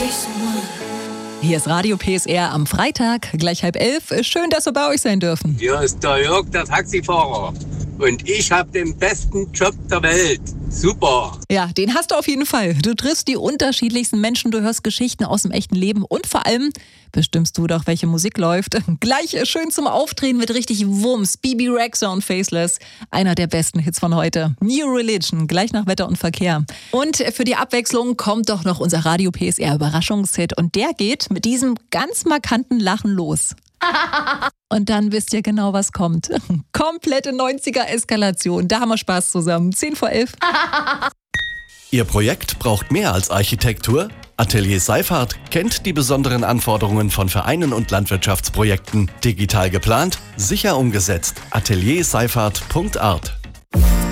Hier ist Radio PSR am Freitag, gleich 10:30. Schön, dass wir bei euch sein dürfen. Hier ist der Jörg, der Taxifahrer. Und ich habe den besten Job der Welt. Super. Ja, den hast du auf jeden Fall. Du triffst die unterschiedlichsten Menschen, du hörst Geschichten aus dem echten Leben und vor allem bestimmst du doch, welche Musik läuft. Gleich schön zum Aufdrehen mit richtig Wumms. Bebe Rexha und Faceless. Einer der besten Hits von heute. New Religion, gleich nach Wetter und Verkehr. Und für die Abwechslung kommt doch noch unser Radio PSR Überraschungshit. Und der geht mit diesem ganz markanten Lachen los. Und dann wisst ihr genau, was kommt. Komplette 90er-Eskalation. Da haben wir Spaß zusammen. 10:10. Ihr Projekt braucht mehr als Architektur? Atelier Seifert kennt die besonderen Anforderungen von Vereinen und Landwirtschaftsprojekten. Digital geplant, sicher umgesetzt. atelierseifert.art